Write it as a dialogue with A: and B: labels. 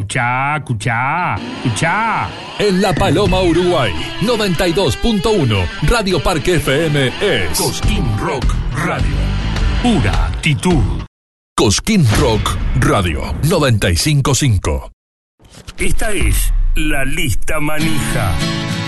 A: Escuchá.
B: En La Paloma, Uruguay, 92.1, Radio Parque FM es
A: Cosquín Rock Radio. Pura actitud.
B: Cosquín Rock Radio 95.5.
A: Esta es la lista manija.